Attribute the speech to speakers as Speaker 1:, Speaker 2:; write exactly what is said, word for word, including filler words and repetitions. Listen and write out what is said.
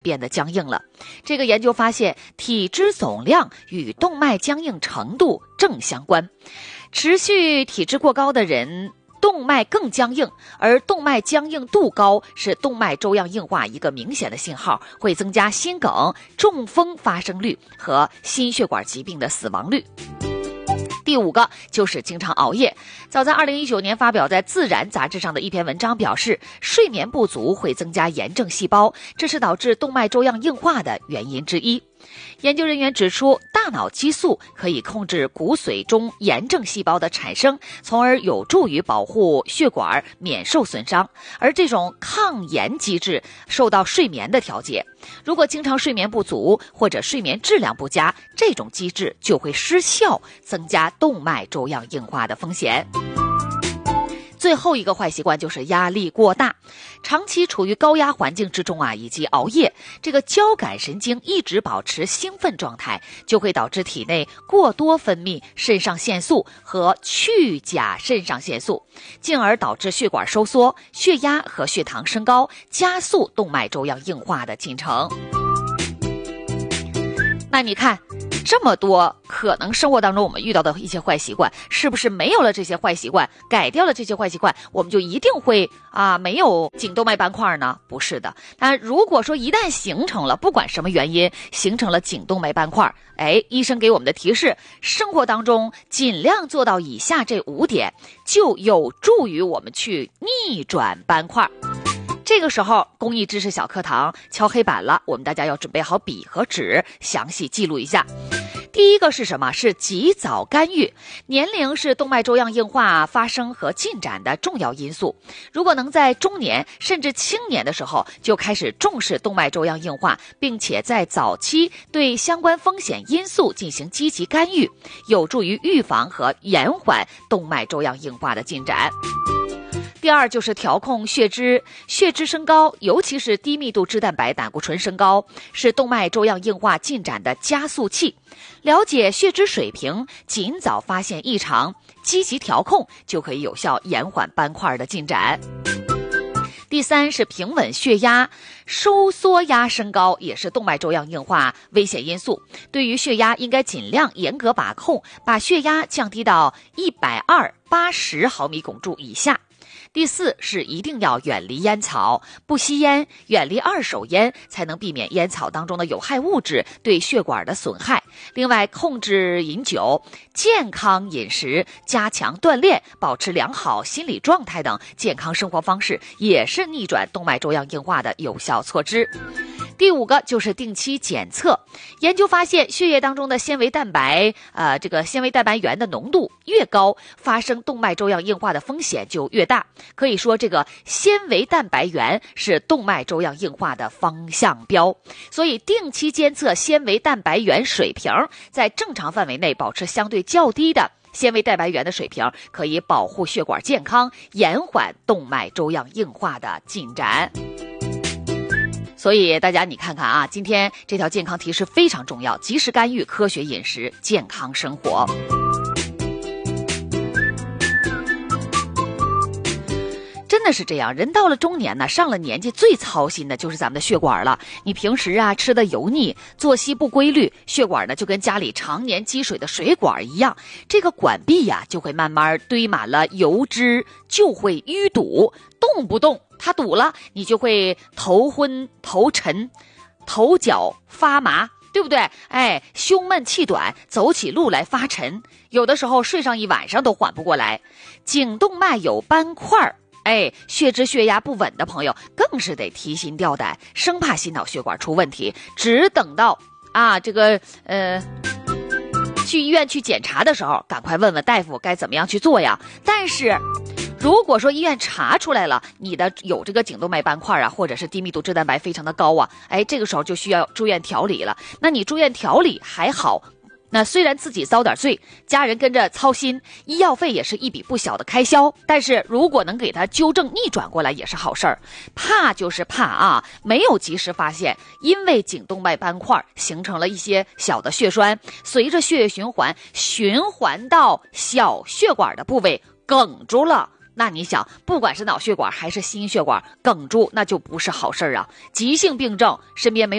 Speaker 1: 变得僵硬了。这个研究发现，体脂总量与动脉僵硬程度正相关，持续体脂过高的人动脉更僵硬，而动脉僵硬度高是动脉粥样硬化一个明显的信号，会增加心梗、中风发生率和心血管疾病的死亡率。第五个就是经常熬夜。早在二零一九年发表在《自然》杂志上的一篇文章表示，睡眠不足会增加炎症细胞，这是导致动脉粥样硬化的原因之一。研究人员指出，大脑激素可以控制骨髓中炎症细胞的产生，从而有助于保护血管免受损伤，而这种抗炎机制受到睡眠的调节。如果经常睡眠不足或者睡眠质量不佳，这种机制就会失效，增加动脉粥样硬化的风险。最后一个坏习惯就是压力过大，长期处于高压环境之中啊，以及熬夜，这个交感神经一直保持兴奋状态，就会导致体内过多分泌肾上腺素和去甲肾上腺素，进而导致血管收缩、血压和血糖升高，加速动脉粥样硬化的进程。那你看，这么多可能生活当中我们遇到的一些坏习惯，是不是没有了这些坏习惯，改掉了这些坏习惯，我们就一定会啊没有颈动脉斑块呢？不是的。但如果说一旦形成了，不管什么原因形成了颈动脉斑块，哎，医生给我们的提示，生活当中尽量做到以下这五点，就有助于我们去逆转斑块。这个时候，公益知识小课堂敲黑板了，我们大家要准备好笔和纸，详细记录一下。第一个是什么？是及早干预。年龄是动脉粥样硬化发生和进展的重要因素。如果能在中年甚至青年的时候就开始重视动脉粥样硬化，并且在早期对相关风险因素进行积极干预，有助于预防和延缓动脉粥样硬化的进展。第二就是调控血脂，血脂升高，尤其是低密度脂蛋白胆固醇升高，是动脉粥样硬化进展的加速器。了解血脂水平，尽早发现异常，积极调控，就可以有效延缓斑块的进展。第三是平稳血压，收缩压升高也是动脉粥样硬化危险因素。对于血压应该尽量严格把控，把血压降低到一百二八十毫米汞柱以下。第四是一定要远离烟草，不吸烟，远离二手烟，才能避免烟草当中的有害物质对血管的损害。另外，控制饮酒，健康饮食，加强锻炼，保持良好心理状态等健康生活方式，也是逆转动脉粥样硬化的有效措施。第五个就是定期检测。研究发现，血液当中的纤维蛋白，呃，这个纤维蛋白原的浓度越高，发生动脉粥样硬化的风险就越大。可以说，这个纤维蛋白原是动脉粥样硬化的方向标。所以，定期监测纤维蛋白原水平，在正常范围内保持相对较低的纤维蛋白原的水平，可以保护血管健康，延缓动脉粥样硬化的进展。所以大家你看看啊，今天这条健康提示非常重要，及时干预，科学饮食，健康生活。真的是这样，人到了中年呢，上了年纪最操心的就是咱们的血管了。你平时啊吃的油腻，作息不规律，血管呢就跟家里常年积水的水管一样，这个管壁呀、啊、就会慢慢堆满了油脂，就会淤堵，动不动它堵了，你就会头昏头沉，头脚发麻，对不对？哎，胸闷气短，走起路来发沉，有的时候睡上一晚上都缓不过来。颈动脉有斑块，哎，血脂血压不稳的朋友更是得提心吊胆，生怕心脑血管出问题，只等到啊这个呃去医院去检查的时候，赶快问问大夫该怎么样去做呀。但是如果说医院查出来了你的有这个颈动脉斑块啊，或者是低密度脂蛋白非常的高啊，哎，这个时候就需要住院调理了。那你住院调理还好，那虽然自己遭点罪，家人跟着操心，医药费也是一笔不小的开销，但是如果能给他纠正逆转过来也是好事儿。怕就是怕啊，没有及时发现，因为颈动脉斑块形成了一些小的血栓，随着血液循环循环到小血管的部位哽住了， 那你想，不管是脑血管还是心血管梗住，那就不是好事儿啊。急性病症身边没有